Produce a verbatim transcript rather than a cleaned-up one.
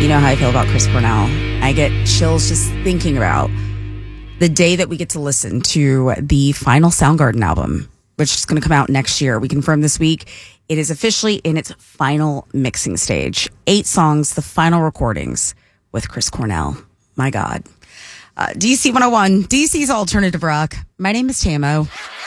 know how I feel about Chris Cornell. I get chills just thinking about the day that we get to listen to the final Soundgarden album, which is going to come out next year. We confirmed this week. It is officially in its final mixing stage. Eight songs, the final recordings with Chris Cornell. My God. Uh, D C one oh one, D C's Alternative Rock. My name is Tamo.